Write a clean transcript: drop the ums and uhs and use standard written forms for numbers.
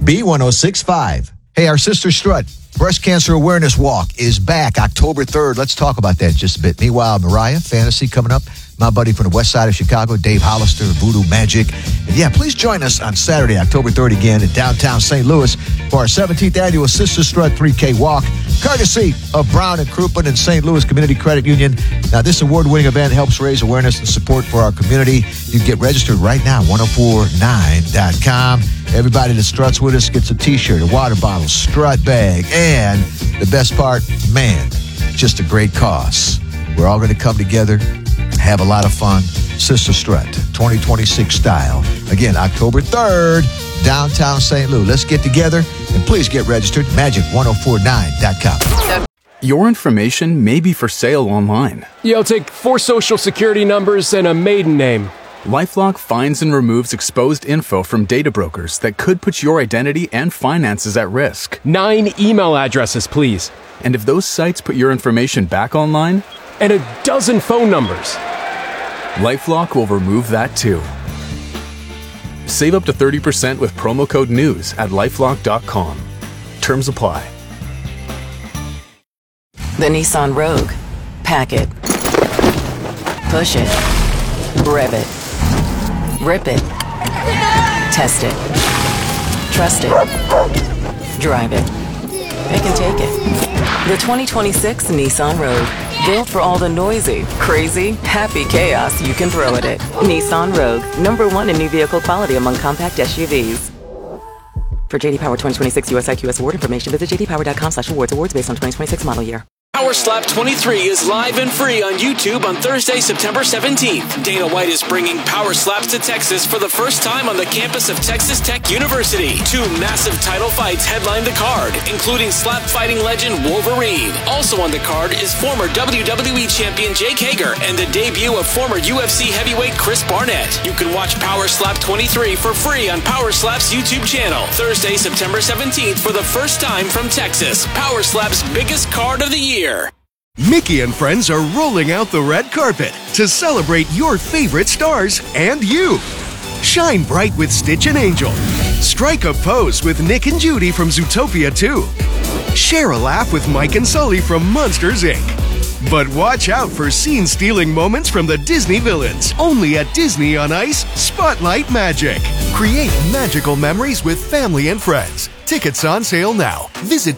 B1065. Hey, our Sister Strut Breast Cancer Awareness Walk is back October 3rd. Let's talk about that in just a bit. Meanwhile, Mariah, Fantasy coming up. My buddy from the west side of Chicago, Dave Hollister, Voodoo Magic. And yeah, please join us on Saturday, October 3rd again in downtown St. Louis for our 17th annual Sister Strut 3K Walk, courtesy of Brown and Crouppen and St. Louis Community Credit Union. Now, this award-winning event helps raise awareness and support for our community. You can get registered right now, 1049.com. Everybody that struts with us gets a T-shirt, a water bottle, strut bag, and the best part, man, just a great cause. We're all going to come together, have a lot of fun. Sister Strut 2026 style. Again, October 3rd, downtown St. Louis. Let's get together, and please get registered, magic1049.com. Your information may be for sale online. Yeah, I'll take 4 social security numbers and a maiden name. LifeLock finds and removes exposed info from data brokers that could put your identity and finances at risk. 9 email addresses, please. And if those sites put your information back online, and a dozen phone numbers, LifeLock will remove that too. Save up to 30% with promo code NEWS at LifeLock.com. Terms apply. The Nissan Rogue. Pack it. Push it. Rev it. Rip it. Test it. Trust it. Drive it. It can take it. The 2026 Nissan Rogue. Built for all the noisy, crazy, happy chaos you can throw at it. Nissan Rogue. #1 in new vehicle quality among compact SUVs. For JD Power 2026 US IQS award information, visit jdpower.com/awards. Awards based on 2026 model year. Power Slap 23 is live and free on YouTube on Thursday, September 17th. Dana White is bringing Power Slaps to Texas for the first time on the campus of Texas Tech University. 2 massive title fights headline the card, including slap fighting legend Wolverine. Also on the card is former WWE champion Jake Hager and the debut of former UFC heavyweight Chris Barnett. You can watch Power Slap 23 for free on Power Slap's YouTube channel. Thursday, September 17th for the first time from Texas. Power Slap's biggest card of the year. Mickey and friends are rolling out the red carpet to celebrate your favorite stars and you. Shine bright with Stitch and Angel. Strike a pose with Nick and Judy from Zootopia 2. Share a laugh with Mike and Sully from Monsters, Inc. But watch out for scene-stealing moments from the Disney villains. Only at Disney on Ice, Spotlight Magic. Create magical memories with family and friends. Tickets on sale now. Visit